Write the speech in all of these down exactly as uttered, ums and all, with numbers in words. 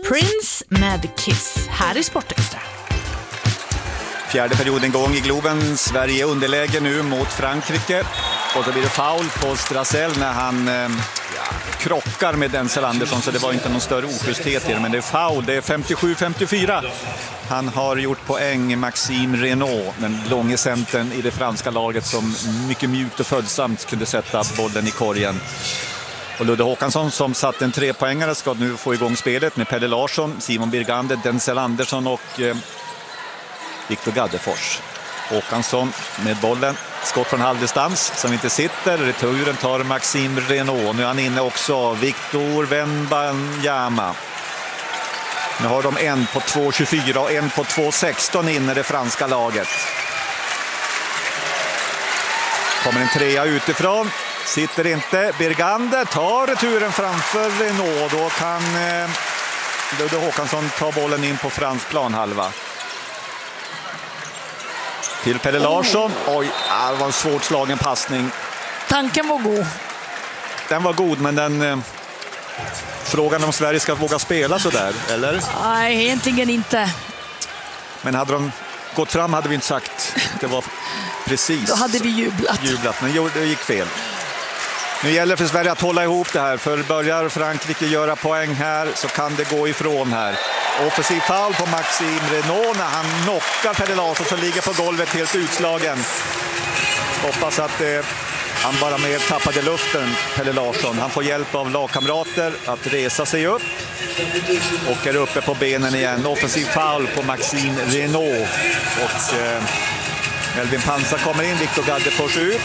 Prince med Kiss här i Sportextra. Fjärde perioden gång i Globen. Sverige underläge nu mot Frankrike. Och så blir det foul på Strassel när han eh, ja, krockar med Denzel Andersson. Så det var inte någon större oschysthet i det. Men det är foul. Det är femtiosju femtiofyra. Han har gjort poäng, Maxime Renaud, den långe centern i det franska laget som mycket mjukt och följsamt kunde sätta bollen i korgen. Och Ludde Håkansson som satt en trepoängare ska nu få igång spelet med Pelle Larsson, Simon Birgander, Denzel Andersson och eh, Viktor Gaddefors. Håkansson med bollen, skott från halvdistans som inte sitter. Returen tar Maxime Renaud. Nu är han inne också, Victor Wembanyama. Nu har de en på två tjugofyra och en på två sexton inne i det franska laget. Kommer en trea utifrån. Sitter inte. Birgander tar returen framför Renaud. Då kan eh, Ludde Håkansson ta bollen in på fransk planhalva. Till Pelle Larsson. Oj, det var en svårt slagen passning. Tanken var god. Den var god, men den... Eh, frågan om Sverige ska våga spela så där, eller? Nej, egentligen inte. Men hade de gått fram hade vi inte sagt. Det var precis. Då hade vi jublat. jublat men det gick fel. Nu gäller det för Sverige att hålla ihop det här. För börjar Frankrike göra poäng här så kan det gå ifrån här. Offensiv foul på Maxime Renaud när han knockar Pelle Larsson som ligger på golvet helt utslagen. Hoppas att eh, han bara med tappade luften, Pelle Larsson. Han får hjälp av lagkamrater att resa sig upp. Och är uppe på benen igen. Offensiv foul på Maxime Renaud. Och eh, Melvin Pansar kommer in, Viktor Gaddefors ut.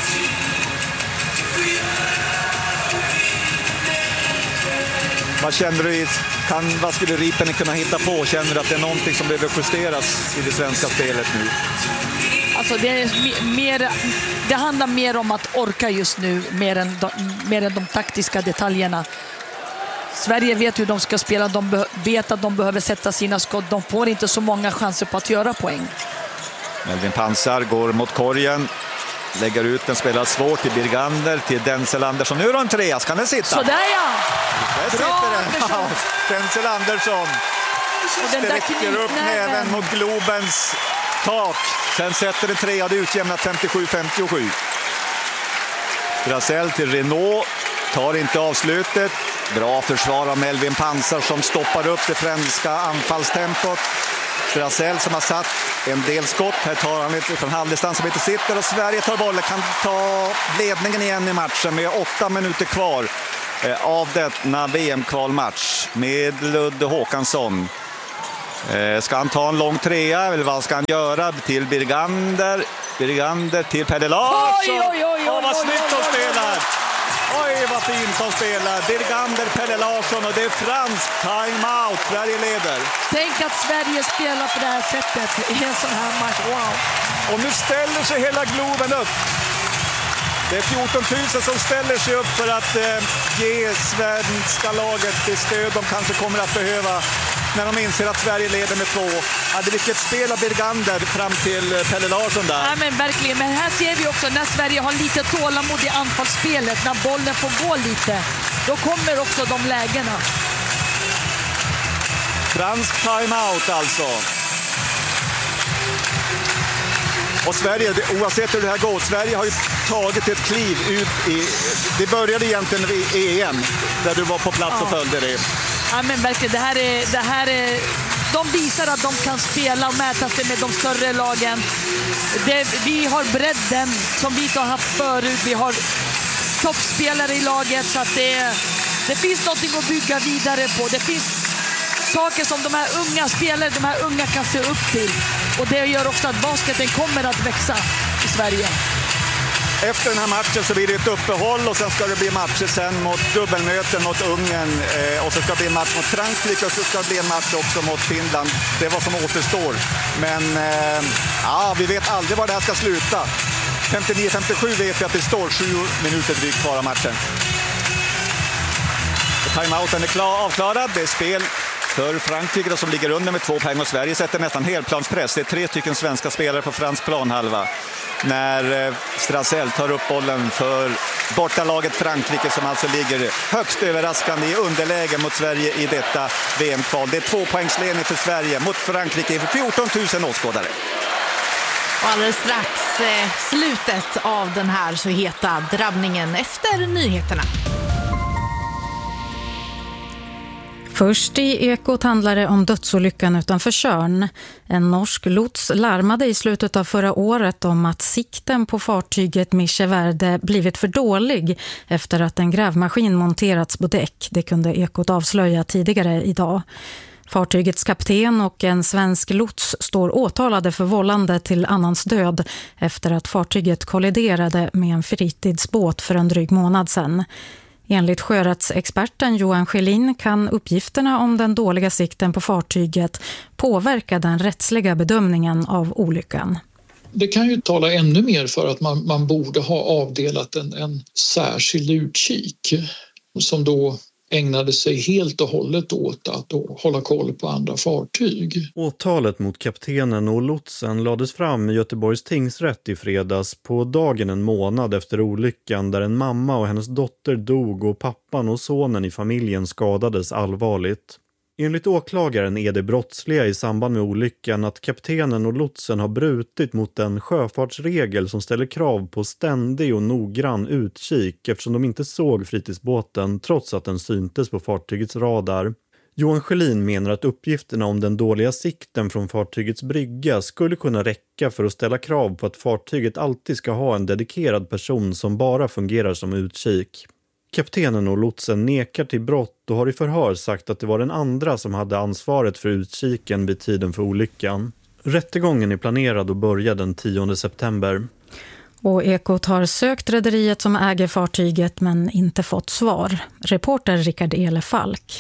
Vad känner du? Kan, vad skulle Ripen kunna hitta på? Känner du att det är någonting som behöver justeras i det svenska spelet nu? Alltså det, är mer, det handlar mer om att orka just nu, mer än de, mer än de taktiska detaljerna. Sverige vet hur de ska spela, de be, vet att de behöver sätta sina skott. De får inte så många chanser på att göra poäng. Melvin Pansar går mot korgen. Lägger ut den, spelar svårt till Birgander, till Denzel Andersson. Nu är det Andreas, kan den sitta? Så där ja! Där Bra, sitter den. Denzel Andersson sträcker upp näven mot Globens tak. Sen sätter det trea, det utjämnat femtiosju femtiosju. Strassel till Renaud. Tar inte avslutet. Bra försvar av Melvin Pansar som stoppar upp det franska anfallstempot. Strassel som har satt en del skott. Här tar han lite från halvdistans som inte sitter. Och Sverige tar bollen, kan ta ledningen igen i matchen med åtta minuter kvar eh, av denna V M-kvalmatch med Ludde Håkansson. Eh, ska han ta en lång trea eller vad ska han göra? Till Birgander. Birgander till Pelle Larsson. Oj, oj, oj, oj, Åh, vad snyggt de oj, oj, oj. spelar! Oj, vad fint de spelar. Birgander, Pelle Larsson och det är fransk timeout. Sverige leder. Tänk att Sverige spelar på det här sättet i en sån här match. Wow. Och nu ställer sig hela Globen upp. Det är fjorton tusen som ställer sig upp för att eh, ge svenska laget det stöd de kanske kommer att behöva när de inser att Sverige leder med två. Hade vilket spel av Birgander fram till eh, Pelle Larsson där. Ja, men verkligen. Men här ser vi också när Sverige har lite tålamod i anfallsspelet, när bollen får gå lite, då kommer också de lägena. Fransk timeout alltså. Och Sverige, oavsett hur det här går, Sverige har ju tagit ett kliv ut i... Det började egentligen i E M, där du var på plats och ja. följde det. Ja, men verkligen, det här är... Det här är de visar att de kan spela och mäta sig med de större lagen. Det, vi har bredden som vi inte har haft förut. Vi har toppspelare i laget, så att det, det finns någonting att bygga vidare på. Det finns saker som de här unga spelare, de här unga kan se upp till. Och det gör också att basketen kommer att växa i Sverige. Efter den här matchen så blir det ett uppehåll och sen ska det bli matcher sen mot dubbelmöten mot Ungern eh, och så ska det bli en match mot Frankrike och så ska det bli en match också mot Finland. Det är vad som återstår. Men eh, ja, vi vet aldrig var det här ska sluta. femtionio femtiosju vet vi att det står sju minuter drygt kvar av matchen. Timeouten är klar, avklarad. Det är spel för Frankrike som ligger under med två poäng och Sverige sätter nästan helplanspress. Det är tre stycken svenska spelare på fransk planhalva. När Strassel tar upp bollen för bortalaget Frankrike som alltså ligger högst överraskande i underläge mot Sverige i detta V M-kval. Det är två poängsledning för Sverige mot Frankrike för fjorton tusen åskådare. Och alldeles strax eh, slutet av den här så heta drabbningen efter nyheterna. Först i Ekot handlar det om dödsolyckan utanför Tjörn. En norsk lots larmade i slutet av förra året om att sikten på fartyget Mische Verde blivit för dålig efter att en grävmaskin monterats på däck. Det kunde Ekot avslöja tidigare idag. Fartygets kapten och en svensk lots står åtalade för vållande till annans död efter att fartyget kolliderade med en fritidsbåt för en dryg månad sedan. Enligt sjörättsexperten Johan Schelin kan uppgifterna om den dåliga sikten på fartyget påverka den rättsliga bedömningen av olyckan. Det kan ju tala ännu mer för att man, man borde ha avdelat en, en särskild utkik som då ägnade sig helt och hållet åt att då hålla koll på andra fartyg. Åtalet mot kaptenen och lotsen lades fram i Göteborgs tingsrätt i fredags på dagen en månad efter olyckan där en mamma och hennes dotter dog och pappan och sonen i familjen skadades allvarligt. Enligt åklagaren är det brottsliga i samband med olyckan att kaptenen och lotsen har brutit mot en sjöfartsregel som ställer krav på ständig och noggrann utkik eftersom de inte såg fritidsbåten trots att den syntes på fartygets radar. Johan Schelin menar att uppgifterna om den dåliga sikten från fartygets brygga skulle kunna räcka för att ställa krav på att fartyget alltid ska ha en dedikerad person som bara fungerar som utkik. Kaptenen och lotsen nekar till brott och har i förhör sagt att det var den andra som hade ansvaret för utkiken vid tiden för olyckan. Rättegången är planerad att börja den tionde september. Och Ekot har sökt rederiet som äger fartyget men inte fått svar. Reporter Rickard Elefalk.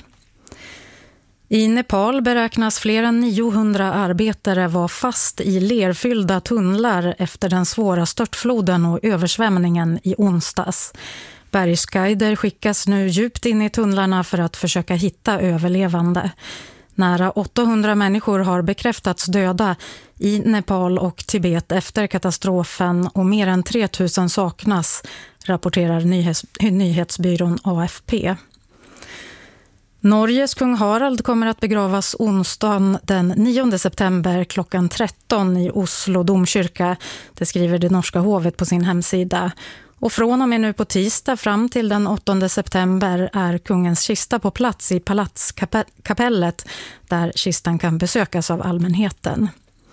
I Nepal beräknas fler än niohundra arbetare vara fast i lerfyllda tunnlar efter den svåra störtfloden och översvämningen i onsdags. Bergsguider skickas nu djupt in i tunnlarna för att försöka hitta överlevande. Nära åttahundra människor har bekräftats döda i Nepal och Tibet efter katastrofen och mer än tre tusen saknas, rapporterar nyhets- nyhetsbyrån A F P. Norges kung Harald kommer att begravas onsdagen den nionde september klockan tretton i Oslo domkyrka. Det skriver det norska hovet på sin hemsida. Och från och med nu på tisdag fram till den åttonde september är kungens kista på plats i palatskapellet där kistan kan besökas av allmänheten.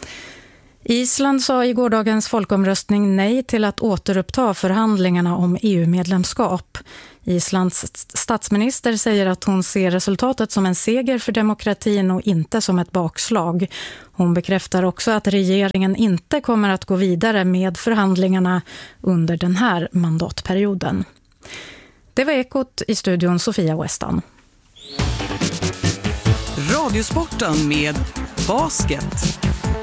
Island sa i gårdagens folkomröstning nej till att återuppta förhandlingarna om E U-medlemskap. Islands statsminister säger att hon ser resultatet som en seger för demokratin och inte som ett bakslag. Hon bekräftar också att regeringen inte kommer att gå vidare med förhandlingarna under den här mandatperioden. Det var Ekot, i studion Sofia Westan. Radiosporten med basket.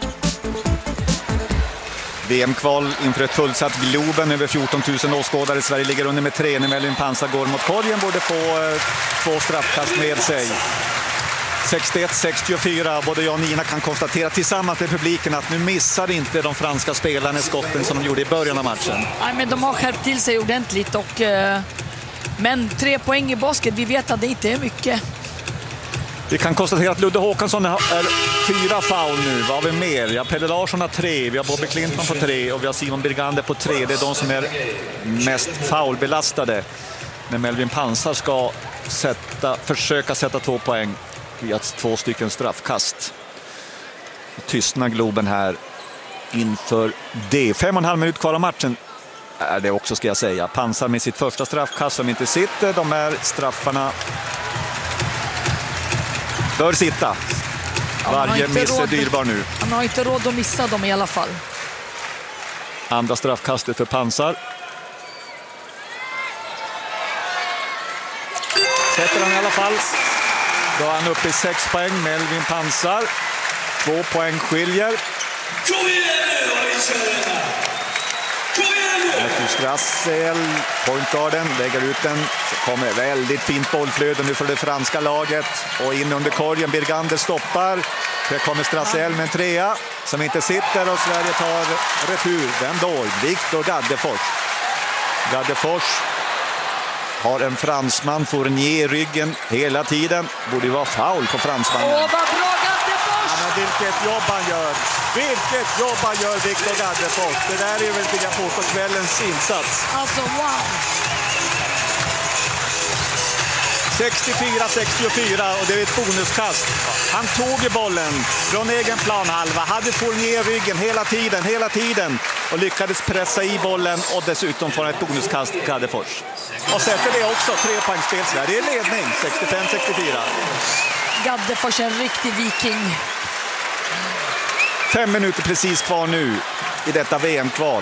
V M-kval inför ett fullsatt Globen, över fjorton tusen åskådare. Sverige ligger under med tre när Melvin Pansar går mot korgen, borde få eh, två straffkast med sig. sextioett sextiofyra, både jag och Nina kan konstatera tillsammans med publiken att nu missar inte de franska spelarna skotten som de gjorde i början av matchen. Nej, men de har skärpt till sig ordentligt och, eh, men tre poäng i basket, vi vet att det inte är mycket. Vi kan konstatera att Ludde Håkansson är fyra foul nu. Vad har vi mer? Ja, Pelle Larsson har tre, vi har Bobby Clinton på tre och vi har Simon Birgander på tre. Det är de som är mest foulbelastade. När Melvin Pansar ska sätta, försöka sätta två poäng via två stycken straffkast. Tystnar Globen här inför det. Fem och en halv minut kvar av matchen är det också, ska jag säga. Pansar med sitt första straffkast som inte sitter. De här straffarna bör sitta. Varje miss är dyrbar nu. Han har inte råd att missa dem i alla fall. Andra straffkastet för Pansar. Sätter han i alla fall. Då är han uppe i sex poäng. Melvin Pansar. Två poäng skiljer. Kom igen nu, vad vi kör denna! Kom igen Matthew Strassel, pointgarden, lägger ut den. Så kommer väldigt fint bollflöde nu för det franska laget. Och in under korgen, Birgander stoppar. Här kommer Strassel med en trea som inte sitter och Sverige tar retur. Vem då? Victor Gaddefors. Gaddefors har en fransman, Fournier i ryggen hela tiden. Borde ju vara foul på fransmannen. Åh, vad bra Gaddefors! Ja, men vilket jobb han gör! Vilket jobb han gör, Victor Gaddefors! Det där är väl, vill jag påstå, kvällens insats. Alltså, wow! sextiofyra sextiofyra och det är ett bonuskast. Han tog i bollen från egen planhalva, hade Fournier i ryggen hela tiden, hela tiden och lyckades pressa i bollen och dessutom får ett bonuskast Gaddefors. Och sätter det också, tre poängspel. Det är ledning, sextiofem sextiofyra. Gaddefors är en riktig viking. Fem minuter precis kvar nu i detta V M-kval.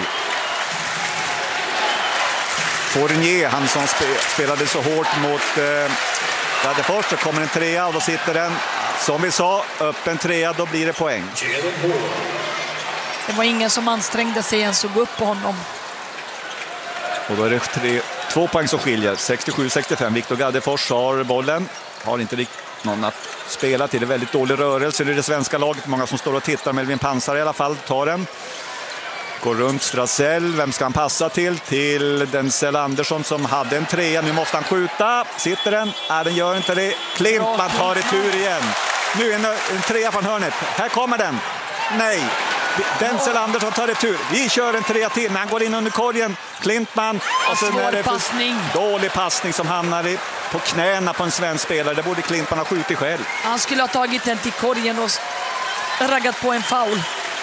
Fournier, han som spelade så hårt mot eh, Gaddefors, så kommer en trea och då sitter den, som vi sa, öppen trea, då blir det poäng. Det var ingen som ansträngde sig ens att gå upp på honom. Och då är det tre, två poäng som skiljer, sextiosju sextiofem. Victor Gaddefors har bollen, har inte riktigt någon att spela till. Det är väldigt dålig rörelse i det svenska laget, många som står och tittar. Melvin Pansar i alla fall tar den. Går runt Strassel, vem ska han passa till? Till Denzel Andersson som hade en trea, nu måste han skjuta. Sitter den? Nej, den gör inte det. Klintman tar retur igen. Nu en, en trea från hörnet. Här kommer den. Nej, Denzel Andersson tar retur. Vi kör en trea till, men han går in under korgen. Klintman. Och så är det passning. Dålig passning som hamnar i, på knäna på en svensk spelare. Det borde Klintman ha skjutit själv. Han skulle ha tagit den till korgen och raggat på en foul.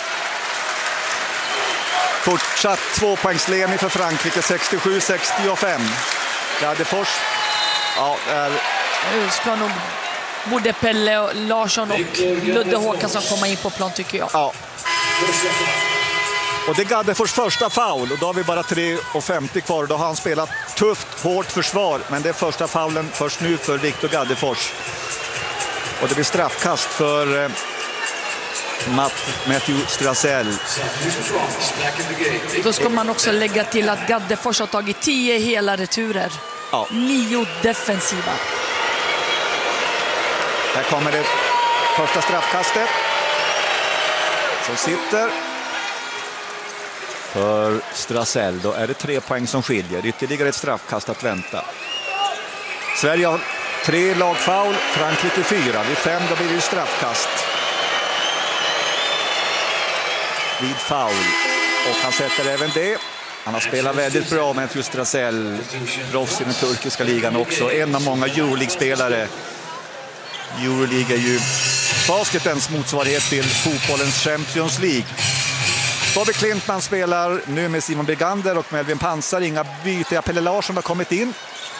Fortsatt tvåpoängsledning för Frankrike, sextiosju sextiofem. Gaddefors, ja, är... Nu ska nog både Pelle och Larsson och Ludde Håkansson komma in på plan, tycker jag. Ja. Och det är Gaddefors första foul och då har vi bara tre femtio kvar. Då har han spelat tufft, hårt försvar, men det är första foulen först nu för Victor Gaddefors. Och det blir straffkast för... Eh, Matthew Strassel. Då ska man också lägga till att Gaddefors har tagit tio hela returer. Ja. Nio defensiva. Här kommer det första straffkastet. Som sitter för Strassel. Då är det tre poäng som skiljer. Ytterligare ett straffkast att vänta. Sverige har tre lagfoul, Frankrike fyra. Vid fem då blir det straffkast. Vid foul. Och han sätter även det. Han har spelat väldigt bra med Matthew Strassel. Proffs i den turkiska ligan också. En av många Euroleague-spelare. Euroleague är ju basketens motsvarighet till fotbollens Champions League. Bobby Klintman spelar nu med Simon Birgander och Melvin Pansar. Inga byte. Pelle Larsson har kommit in.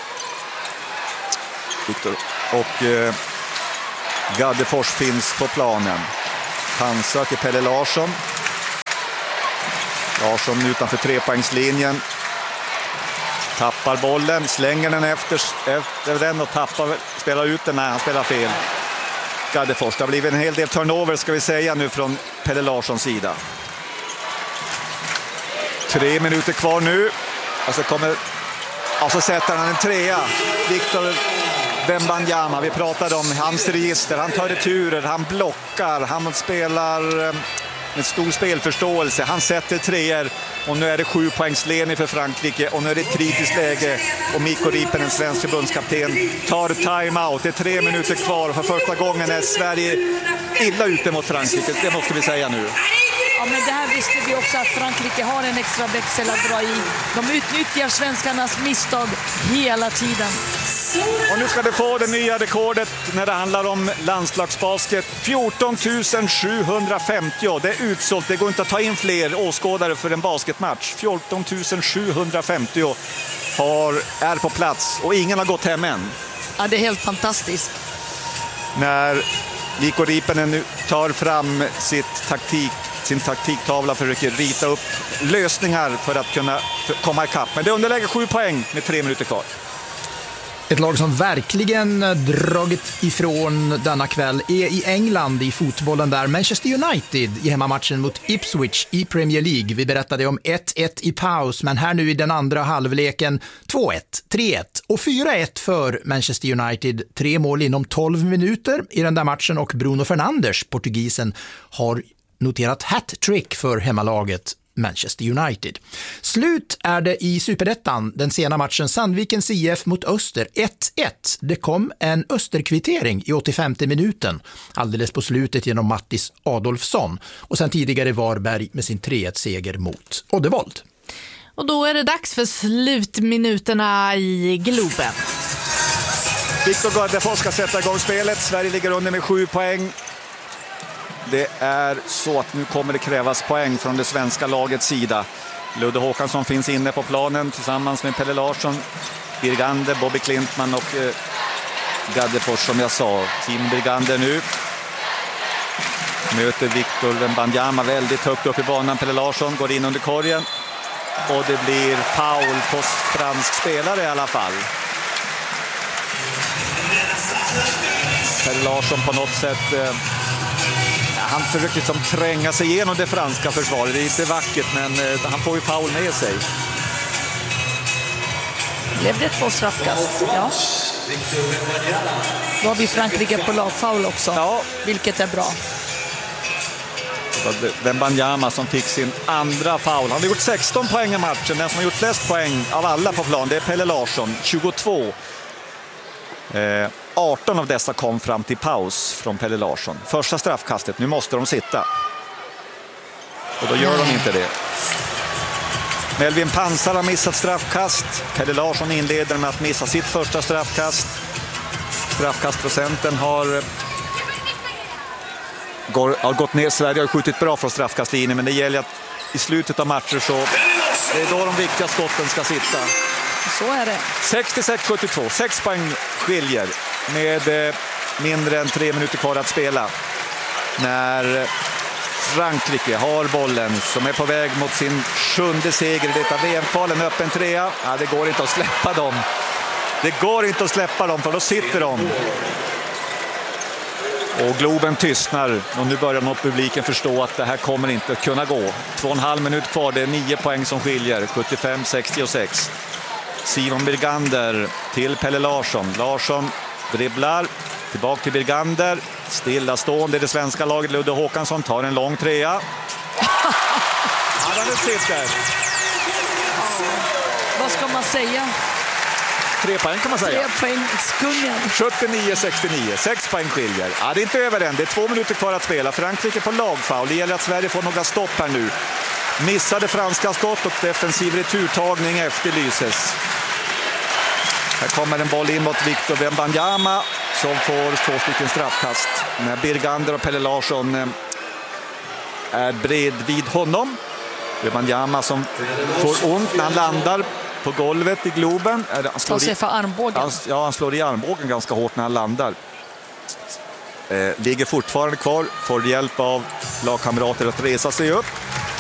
Victor. Och eh, Gaddefors finns på planen. Pansar till Pelle Larsson. Larsson utanför trepoängslinjen. Tappar bollen, slänger den efter, efter den och tappar, spelar ut den. Nej, han spelar fel. Gaddefors, det har blivit en hel del turnover ska vi säga nu från Pelle Larssons sida. Tre minuter kvar nu. Och så kommer, och så sätter han en trea. Victor Wembanyama, vi pratade om hans register. Han tar returer, han blockar, han spelar med stor spelförståelse. Han sätter treor och nu är det sju poängsledning för Frankrike och nu är det ett kritiskt läge och Mikko Riipen, en svensk förbundskapten, tar timeout. Det är tre minuter kvar och för första gången är Sverige illa ute mot Frankrike. Det måste vi säga nu. Ja, men det här visste vi också att Frankrike har en extra växel att dra i. De utnyttjar svenskarnas misstag hela tiden. Och nu ska det få det nya rekordet när det handlar om landslagsbasket. fjorton tusen sjuhundrafemtio. Det är utsålt. Det går inte att ta in fler åskådare för en basketmatch. fjorton tusen sjuhundrafemtio har, är på plats och ingen har gått hem än. Ja, det är helt fantastiskt. När Mikko Riipen nu tar fram sitt taktik, sin taktiktavla, försöker rita upp lösningar för att kunna komma ikapp. Men det underlägger sju poäng med tre minuter kvar. Ett lag som verkligen dragit ifrån denna kväll är i England i fotbollen där. Manchester United i hemmamatchen mot Ipswich i Premier League. Vi berättade om ett ett i paus, men här nu i den andra halvleken två ett, tre ett och fyra ett för Manchester United. Tre mål inom tolv minuter i den där matchen och Bruno Fernandes, portugisen, har noterat hat-trick för hemmalaget Manchester United. Slut är det i Superettan, den sena matchen Sandvikens I F mot Öster ett ett. Det kom en Österkvittering i åttiofemte minuten, alldeles på slutet genom Mattis Adolfsson. Och sen tidigare Varberg med sin tre ett-seger mot Oddevold. Och då är det dags för slutminuterna i Globen. Viktor Gaddefors ska sätta igång spelet. Sverige ligger under med sju poäng. Det är så att nu kommer det krävas poäng från det svenska lagets sida. Ludde Håkansson finns inne på planen tillsammans med Pelle Larsson, Birgander, Bobby Klintman och eh, Gaddefors som jag sa. Team Birgander nu möter Victor Wembanyama väldigt högt upp i banan. Pelle Larsson går in under korgen och det blir foul på fransk spelare i alla fall. Pelle Larsson på något sätt... Eh, Han försöker liksom tränga sig igenom det franska försvaret. Det är inte vackert, men eh, han får ju foul med sig. Blev det två straffkast? Ja. Då har vi Frankrike på lagfoul också, ja. Vilket är bra. Wembanyama som fick sin andra foul. Han har gjort sexton poäng i matchen. Den som har gjort flest poäng av alla på plan, det är Pelle Larsson, tjugotvå. Eh, arton av dessa kom fram till paus från Pelle Larsson. Första straffkastet, nu måste de sitta. Och då gör de inte det. Melvin Pansar har missat straffkast. Pelle Larsson inleder med att missa sitt första straffkast. Straffkastprocenten har, går, har gått ner. Sverige har skjutit bra från straffkastlinjen, men det gäller att i slutet av matcher så det är då de viktiga skotten ska sitta. Så är det. sextiosex sjuttiotvå, sex poäng skiljer med eh, mindre än tre minuter kvar att spela. När Frankrike har bollen som är på väg mot sin sjunde seger i detta V M-kval, en öppen trea. Ja, det går inte att släppa dem. Det går inte att släppa dem, för då sitter de. Och Globen tystnar och nu börjar nog publiken förstå att det här kommer inte att kunna gå. Två och en halv minut kvar, det är nio poäng som skiljer, sjuttiofem sextiosex. Simon Birgander till Pelle Larsson. Larsson dribblar, tillbaka till Birgander. Stillastående i det svenska laget. Ludde Håkansson tar en lång trea. Han sitter. Vad ska man säga? Tre poäng kan man säga. Tre poäng, skungen. sjuttionio sextionio, sex poäng skiljer. Ja, det är inte över än, det är två minuter kvar att spela. Frankrike på lagfoul, det gäller att Sverige får några stopp här nu. Missade franska skott och defensiv returtagning efterlyses. Här kommer en boll in mot Victor Wembanyama som får två stycken straffkast. När Birgander och Pelle Larsson är bredvid honom. Wembanyama som får ont när han landar på golvet i Globen. Han slår sig för armbågen. Han, ja, han slår i armbågen ganska hårt när han landar. Eh, ligger fortfarande kvar, får hjälp av lagkamrater att resa sig upp.